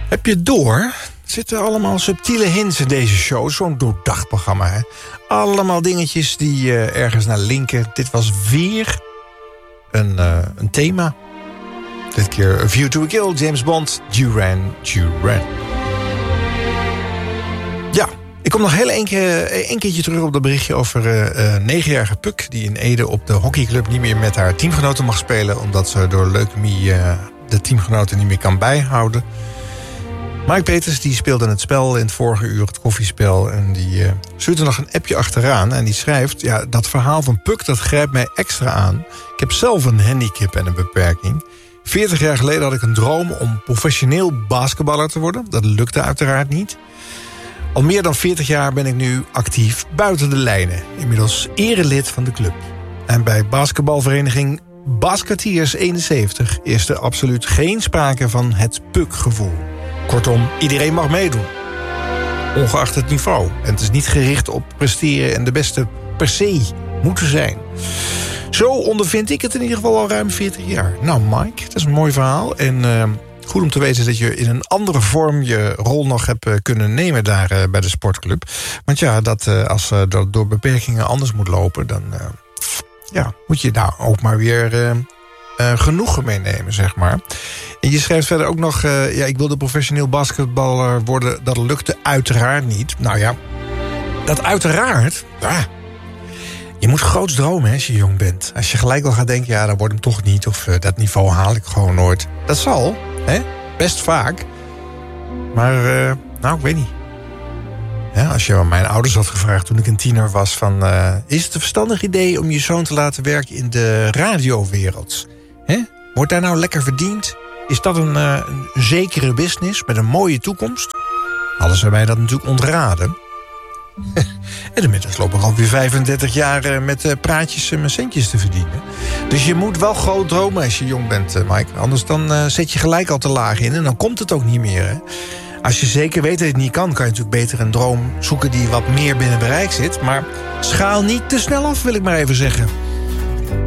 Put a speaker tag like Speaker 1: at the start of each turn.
Speaker 1: Heb je door? Er zitten allemaal subtiele hints in deze show. Zo'n doordacht-programma, hè? Allemaal dingetjes die ergens naar linken. Dit was weer een thema. Dit keer A View to a Kill, James Bond, Duran Duran. Ja, ik kom nog heel een keertje terug op dat berichtje over 9-jarige Puk... die in Ede op de hockeyclub niet meer met haar teamgenoten mag spelen... omdat ze door leukemie de teamgenoten niet meer kan bijhouden. Mike Peters die speelde het spel in het vorige uur, het koffiespel... en die stuurt er nog een appje achteraan en die schrijft... ja, dat verhaal van Puk, dat grijpt mij extra aan. Ik heb zelf een handicap en een beperking. 40 jaar geleden had ik een droom om professioneel basketballer te worden. Dat lukte uiteraard niet. Al meer dan 40 jaar ben ik nu actief buiten de lijnen. Inmiddels erelid van de club. En bij basketbalvereniging Basketeers 71... is er absoluut geen sprake van het Puk-gevoel. Kortom, iedereen mag meedoen. Ongeacht het niveau. En het is niet gericht op presteren en de beste per se moeten zijn. Zo ondervind ik het in ieder geval al ruim 40 jaar. Nou Mike, dat is een mooi verhaal. En goed om te weten dat je in een andere vorm je rol nog hebt kunnen nemen daar bij de sportclub. Want ja, als dat door beperkingen anders moet lopen... dan moet je daar ook maar weer genoegen meenemen, zeg maar. En je schrijft verder ook nog... ik wilde professioneel basketballer worden. Dat lukte uiteraard niet. Nou ja, dat uiteraard... je moet groots dromen als je jong bent. Als je gelijk al gaat denken... ja, dat wordt hem toch niet. Of dat niveau haal ik gewoon nooit. Dat zal, hè? Best vaak. Maar, ik weet niet. Ja, als je mijn ouders had gevraagd toen ik een tiener was... van, is het een verstandig idee om je zoon te laten werken in de radiowereld? Hè? Wordt daar nou lekker verdiend? Is dat een zekere business met een mooie toekomst? Hadden ze mij dat natuurlijk ontraden. En inmiddels loop ik alweer 35 jaar met praatjes en centjes te verdienen. Dus je moet wel groot dromen als je jong bent, Mike. Anders dan zet je gelijk al te laag in en dan komt het ook niet meer. Hè? Als je zeker weet dat je het niet kan je natuurlijk beter een droom zoeken die wat meer binnen bereik zit. Maar schaal niet te snel af, wil ik maar even zeggen.